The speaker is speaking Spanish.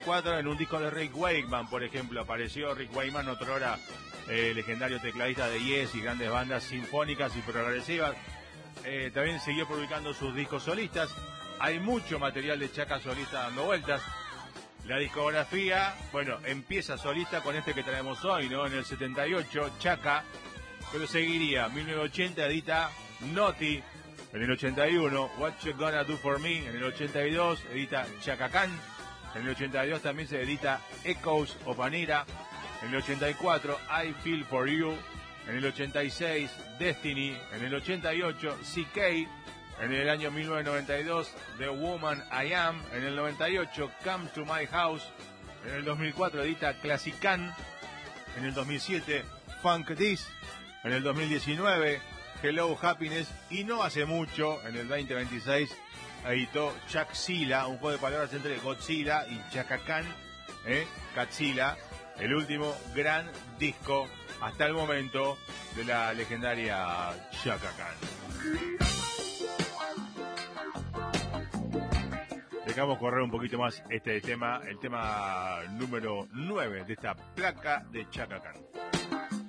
64 en un disco de Rick Wakeman, por ejemplo. Apareció Rick Wakeman, otrora legendario tecladista de Yes y grandes bandas sinfónicas y progresivas. También siguió publicando sus discos solistas. Hay mucho material de Chaka solista dando vueltas. La discografía, bueno, empieza solista con este que traemos hoy, ¿no? En el 78, Chaka, pero seguiría. 1980 edita Naughty. En el 81, What You Gonna Do For Me. En el 82, edita Chaka Khan. En el 82 también se edita Echoes of Anira. En el 84, I Feel For You. En el 86, Destiny. En el 88, CK. En el año 1992, The Woman I Am. En el 98, Come To My House. En el 2004, edita Classican. En el 2007, Funk This. En el 2019, Hello Happiness. Y no hace mucho, en el 2026, editó Chakzilla, un juego de palabras entre Godzilla y Chaka Khan, Godzilla, el último gran disco hasta el momento de la legendaria Chaka Khan. Dejamos correr un poquito más este tema, el tema número 9 de esta placa de Chaka Khan.